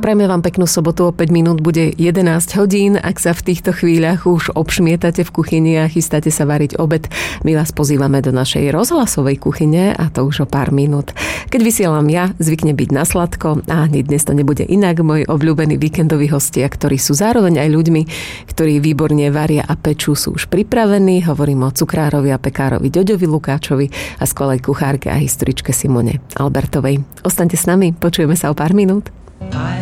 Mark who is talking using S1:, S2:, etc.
S1: Prajme vám peknú sobotu, o 5 minút bude 11 hodín. Ak sa v týchto chvíľach už obšmietate v kuchyni a chystáte sa variť obed, my vás pozývame do našej rozhlasovej kuchyne a to už o pár minút. Keď vysielam ja, zvykne byť na sladko a ani dnes to nebude inak. Moji obľúbení víkendoví hostia, ktorí sú zároveň aj ľuďmi, ktorí výborne varia a pečú, sú už pripravení. Hovorím o cukrárovi a pekárovi Ďoďovi Lukáčovi a skvelej kuchárke a historičke Simone Albertovej. Ostaňte s nami, počujeme sa o pár minút.